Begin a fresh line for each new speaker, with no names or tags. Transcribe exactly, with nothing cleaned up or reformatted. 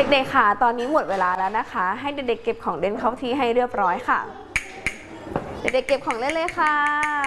เด็กๆค่ะตอนนี้หมดเวลาแล้วนะคะให้เด็กๆเก็บของเล่นเข้าที่ให้เรียบร้อยค่ะเด็กๆเก็บของเล่นเลยค่ะ